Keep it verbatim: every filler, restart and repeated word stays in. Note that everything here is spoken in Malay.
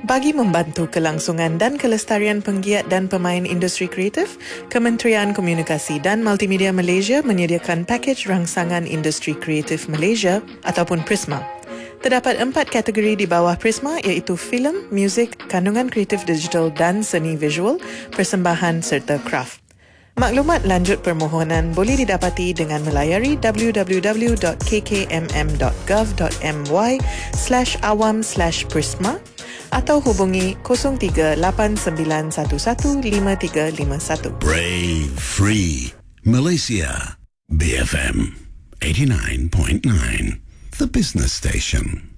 Bagi membantu kelangsungan dan kelestarian penggiat dan pemain industri kreatif, Kementerian Komunikasi dan Multimedia Malaysia menyediakan pakej rangsangan industri kreatif Malaysia ataupun Prisma. Terdapat empat kategori di bawah Prisma iaitu filem, muzik, kandungan kreatif digital dan seni visual, persembahan serta kraft. Maklumat lanjut permohonan boleh didapati dengan melayari w w w dot k k m m dot gov dot m y slash awam slash prisma atau hubungi kosong tiga lapan sembilan satu satu lima tiga lima satu. Brave Free Malaysia. B F M eighty-nine point nine, the business station.